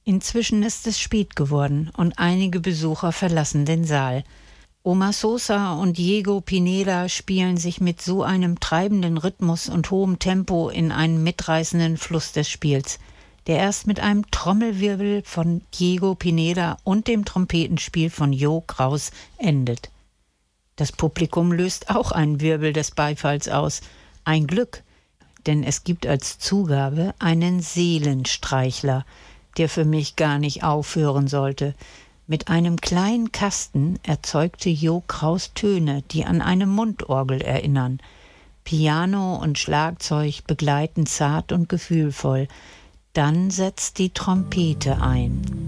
Inzwischen ist es spät geworden und einige Besucher verlassen den Saal. Oma Sosa und Diego Pineda spielen sich mit so einem treibenden Rhythmus und hohem Tempo in einen mitreißenden Fluss des Spiels, der erst mit einem Trommelwirbel von Diego Pineda und dem Trompetenspiel von Jo Kraus endet. Das Publikum löst auch einen Wirbel des Beifalls aus. Ein Glück, denn es gibt als Zugabe einen Seelenstreichler, der für mich gar nicht aufhören sollte. Mit einem kleinen Kasten erzeugte Jo Kraus Töne, die an eine Mundorgel erinnern. Piano und Schlagzeug begleiten zart und gefühlvoll. Dann setzt die Trompete ein.